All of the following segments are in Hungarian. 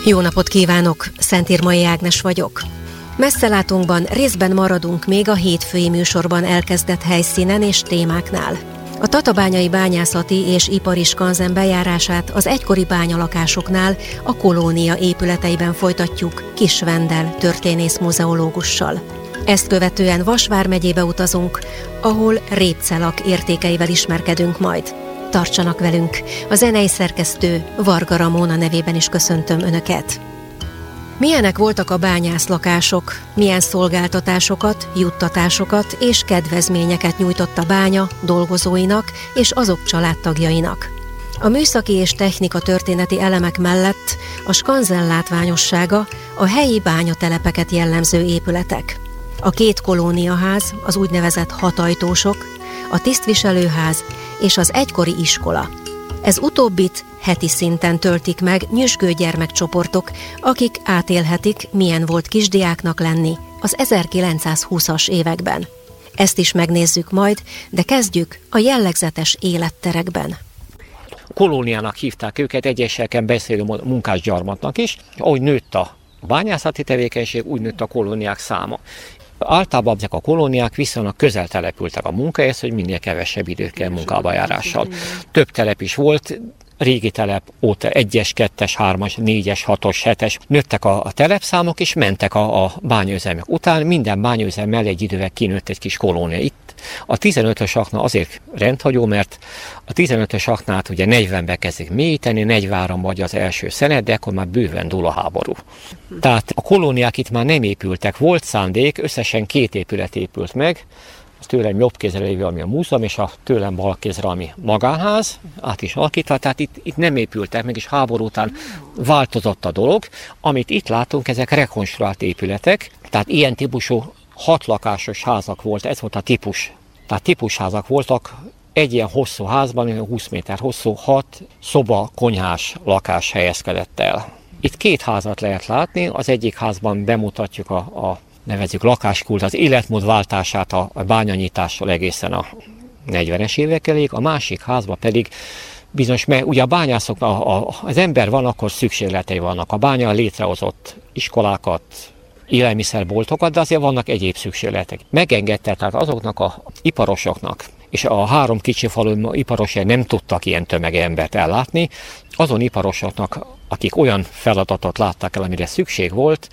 Jó napot kívánok, Szentírmai Ágnes vagyok. Messzelátunkban részben maradunk még a hétfői műsorban elkezdett helyszínen és témáknál. A tatabányai bányászati és ipari skanzen bejárását az egykori bányalakásoknál a kolónia épületeiben folytatjuk Kis Vendel történész-muzeológussal. Ezt követően Vas vármegyébe utazunk, ahol répcelak értékeivel ismerkedünk majd. Tartsanak velünk! A zenei szerkesztő Varga Ramóna nevében is köszöntöm Önöket. Milyenek voltak a bányászlakások, milyen szolgáltatásokat, juttatásokat és kedvezményeket nyújtott a bánya dolgozóinak és azok családtagjainak. A műszaki és technika történeti elemek mellett a skanzen látványossága a helyi bányatelepeket jellemző épületek. A 2 kolóniaház, az úgynevezett hatajtósok, a tisztviselőház és az egykori iskola. Ez utóbbit heti szinten töltik meg nyüzsgő gyermekcsoportok, akik átélhetik, milyen volt kisdiáknak lenni az 1920-as években. Ezt is megnézzük majd, de kezdjük a jellegzetes életterekben. Kolóniának hívták őket, egyeseken beszélő munkásgyarmatnak is. Ahogy nőtt a bányászati tevékenység, úgy nőtt a kolóniák száma. Általában ezek a kolóniák viszonylag közel települtek a munkához, hogy minél kevesebb időt kell munkába járással. Több telep is volt, régi telep óta 1-es, 2-es, 3-as, 4-es, 6-os, 7-es. Nőttek a telepszámok, és mentek a bányaüzemek után. Minden bányaüzem mellé egy idővel kinőtt egy kis kolónia. Itt a 15-ös akna azért rendhagyó, mert a 15-ös aknát ugye 40-ben kezdik mélyíteni, 43-ban vagy az első szenet, de akkor már bőven dúl a háború. Tehát a kolóniák itt már nem épültek, volt szándék, összesen 2 épület épült meg, az tőlem jobb kézre lévő, ami a múzeum, és a tőlem bal kézre, ami magánház, át is alakítva, tehát itt nem épültek meg, és háború után változott a dolog. Amit itt látunk, ezek rekonstruált épületek, tehát ilyen típusú 6 lakásos házak volt, ez volt a típus. Tehát típusházak voltak, egy ilyen hosszú házban, 20 méter hosszú, 6 szoba, konyhás lakás helyezkedett el. Itt 2 házat lehet látni, az egyik házban bemutatjuk a nevezzük lakáskult, az életmód váltását a bányanyítással egészen a 40-es évekig, a másik házban pedig bizonyos, mert ugye a bányászoknak, az ember van, akkor szükségletei vannak. A bánya létrehozott iskolákat, élelmiszerboltokat, de azért vannak egyéb szükségletek. Megengedte tehát azoknak az iparosoknak, és a 3 kicsi falu iparosai nem tudtak ilyen tömege embert ellátni, azon iparosoknak, akik olyan feladatot látták el, amire szükség volt,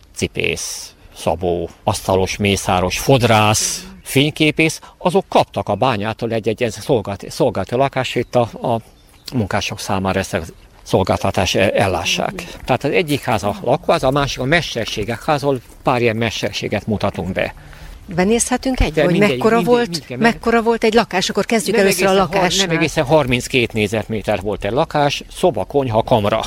cipész, szabó, asztalos, mészáros, fodrász, fényképész, azok kaptak a bányától egy szolgálati lakást, itt a munkások számára ezt a szolgáltatás ellássák. Tehát az egyik ház a lakóház, a másik a mesterségek ház, ahol pár ilyen mesterséget mutatunk be. Benézhetünk egy, hogy mekkora volt egy lakás, akkor kezdjük először a lakásnál. Nem egészen 32 négyzetméter volt egy lakás, szoba, konyha, kamra.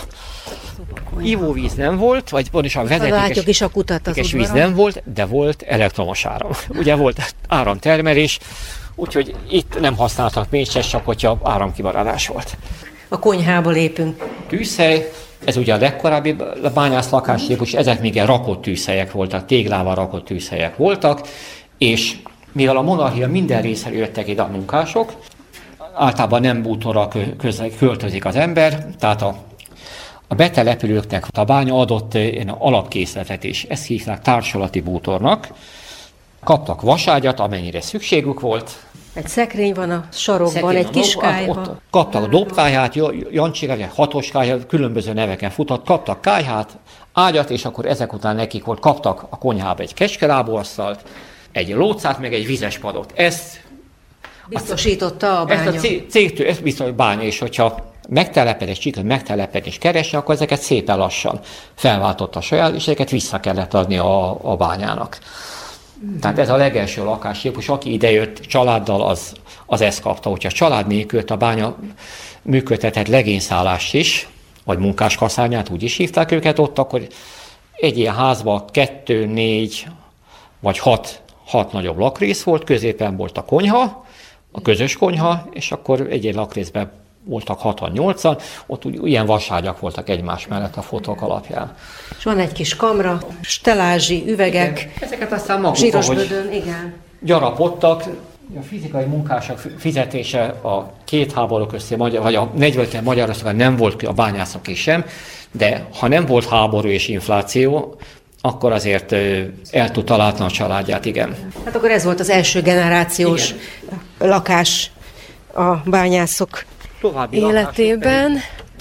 Ivóvíz nem volt, vagy pontosan vezetékes víz nem volt, de volt elektromos áram. Ugye volt áramtermelés, úgyhogy itt nem használtak mécses, csak hogyha áramkimaradás volt. A konyhába lépünk. Tűzhely, ez ugye a legkorábbi bányászlakástípus, ezek még ilyen rakott tűzhelyek voltak, téglával rakott tűzhelyek voltak, és mivel a monarchia minden részre jöttek ide a munkások, általában nem bútorra költözik az ember, tehát a betelepülőknek a bánya adott alapkészletet is, ezt hívták társulati bútornak, kaptak vaságyat, amennyire szükségük volt. Egy szekrény van a sarokban, egy kis kályha. Kaptak a dobkályhát, jancsikát, hatoskályhát, különböző neveken futott, kaptak kályhát, ágyat, és akkor ezek után nekik volt, kaptak a konyhába egy kecskelábúasztalt, egy lócát, meg egy vizes padot. Ezt biztosította a bánya. Ezt a cégtől, ez biztos, hogy bánya, és hogyha megtelepedés, és keresni, akkor ezeket szépen lassan felváltotta a saját, és ezeket vissza kellett adni a bányának. Tehát ez a legelső lakástípus, aki idejött családdal, az ezt kapta. Hogyha a család nélkül a bánya működtetett legényszállást is, vagy munkáskaszárnyát, úgy is hívták őket ott, akkor egy ilyen házban 2, 4 vagy 6 nagyobb lakrész volt, középen volt a konyha, a közös konyha, és akkor egy lakrészben voltak 68-an, ott ilyen vaságyak voltak egymás mellett a fotók alapján. És van egy kis kamra, stelázsi üvegek, igen. Ezeket aztán maguk, zsíros bödön, igen. Gyarapodtak, A fizikai munkások fizetése a két háború közti, vagy a 45-ben Magyarországon nem volt a bányászok is sem, de ha nem volt háború és infláció, akkor azért el tudta látni a családját, igen. Hát akkor ez volt az első generációs igen. lakás a bányászok további életében.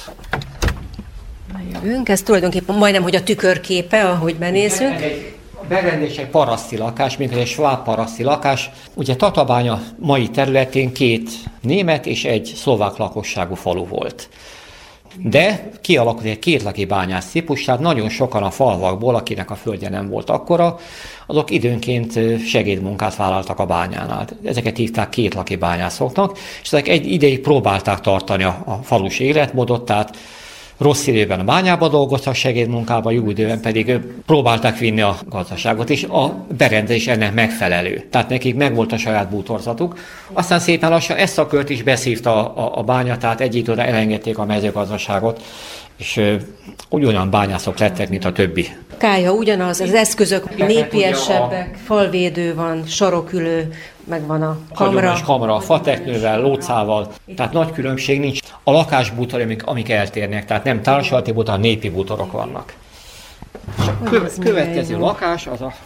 Jövünk, ez tulajdonképpen majdnem, hogy a tükörképe, ahogy benézünk. A berendezés egy paraszti lakás, még egy sváb paraszti lakás. Ugye Tatabánya mai területén 2 német és egy szlovák lakosságú falu volt. De kialakult egy kétlaki bányász típus, tehát nagyon sokan a falvakból, akinek a földje nem volt akkora, azok időnként segédmunkát vállaltak a bányánál. Ezeket hívták kétlaki bányászoknak, és ezek egy ideig próbálták tartani a falus életmódot, tehát rossz időben a bányába dolgoztak segédmunkában, jó időben pedig próbálták vinni a gazdaságot, és a berendezés ennek megfelelő. Tehát nekik megvolt a saját bútorzatuk. Aztán szépen lassan ezt a kört is beszívta a bánya, tehát egy időre elengedték a mezőgazdaságot, és ugyanolyan bányászok lettek, mint a többi. Kálya ugyanaz, az eszközök népiesebbek, falvédő van, sarokülő, meg van a kamra. A kamra, a fateknővel, lócával, tehát nagy különbség nincs. A lakásbútorok, amik eltérnek, tehát nem társulati bútor, népi bútorok vannak. Következő lakás az a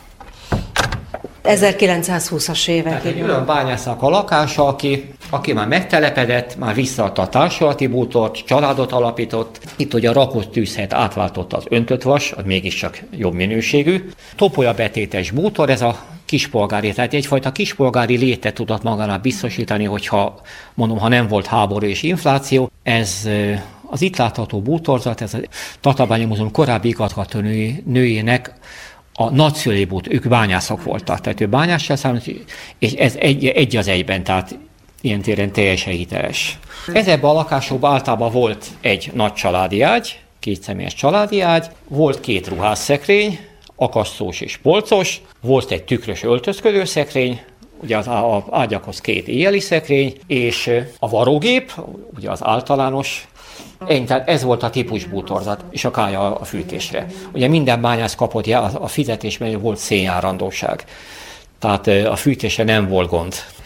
1920-as évek. Egy olyan bányásznak a lakása, aki már megtelepedett, már visszaadta a társulati bútort, családot alapított. Itt ugye a rakott tűzhelyet átváltotta az öntött vas, az mégiscsak jobb minőségű. Topolya betétes bútor, ez a kispolgári, tehát egyfajta kispolgári létet tudott magának biztosítani, hogyha ha nem volt háború és infláció. Ez az itt látható bútorzat, ez a Tatabánya Múzeum korábbi igazgató nőjének a nagyszülőbút, ők bányászok voltak, tehát ő bányással számít, és ez egy az egyben, tehát ilyen téren teljesen hiteles. Ezekben a lakásokban általában volt egy nagy családi ágy, 2 személyes családi ágy, volt 2 ruhásszekrény, akasztós és polcos, volt egy tükrös öltözködőszekrény, ugye az ágyakhoz 2 éjjeli szekrény, és a varógép, ugye az általános. Tehát ez volt a típus bútorzat, és a kálya a fűtésre. Ugye minden bányász kapott a fizetésben, volt szénjárandóság. Tehát a fűtésre nem volt gond.